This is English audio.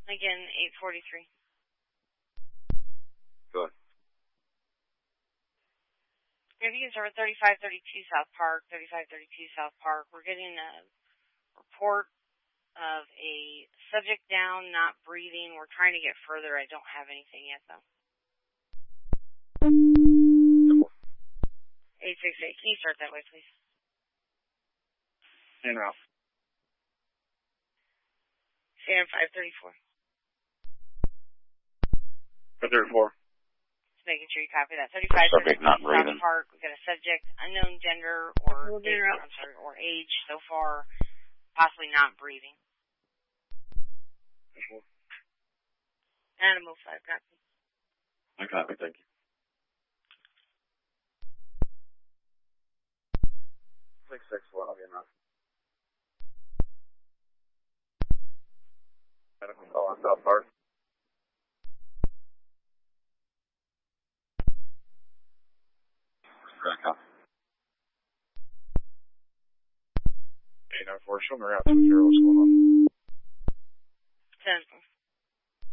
Again, 843. Good. If you can start with 3532 South Park, 3532 South Park, we're getting a report of a subject down, not breathing. We're trying to get further. I don't have anything yet, though. 868. Can you start that way, please? In route. Stand 534. 534. Just making sure you copy that. 3532 South Park. We've got a subject, unknown gender or age so far, possibly not breathing. Animal 5, copy. I copy, thank you. 661, I'll get enough. Medical call on South Park. Copy. 894, show me around 20, what's going on? 10.